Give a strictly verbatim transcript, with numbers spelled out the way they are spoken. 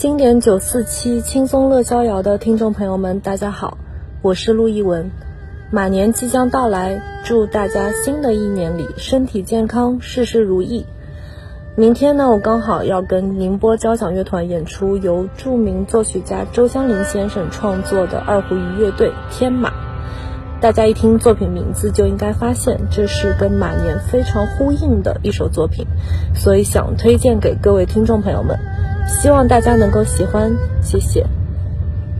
经典九四七轻松乐逍遥的听众朋友们，大家好，我是陆一文。马年即将到来，祝大家新的一年里身体健康，事事如意。明天呢，我刚好要跟宁波交响乐团演出由著名作曲家周湘林先生创作的二胡鱼乐队天马。大家一听作品名字就应该发现这是跟马年非常呼应的一首作品，所以想推荐给各位听众朋友们，希望大家能够喜欢，谢谢。